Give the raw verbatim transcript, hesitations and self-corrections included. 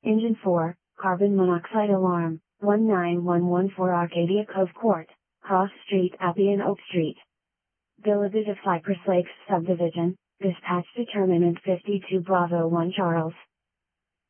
Engine four, carbon monoxide alarm, one nine one one four Arcadia Cove Court, Cross Street, Appian Oak Street. Billeted of Cypress Lakes Subdivision, dispatch determinant fifty-two Bravo one Charles.